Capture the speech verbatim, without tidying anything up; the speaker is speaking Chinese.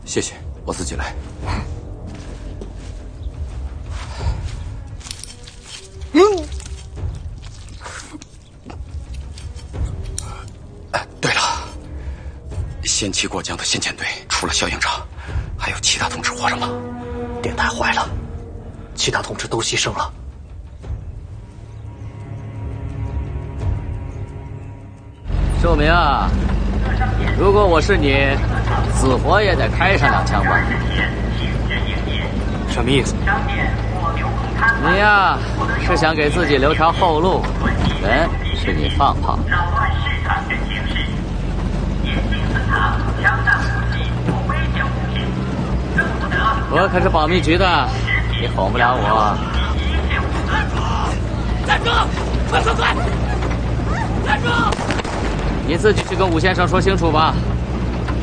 谢谢，我自己来。嗯。哎，对了，先期过江的先遣队除了肖营长，还有其他同志活着吗？ 电台坏了，其他同志都牺牲了。 寿明啊，如果我是你，死活也得开上两枪吧？ 什么意思？ 你呀，是想给自己留条后路，人是你放炮。我可是保密局的，你哄不了我。 站住！快快快！站住！ 你自己去跟武先生说清楚吧。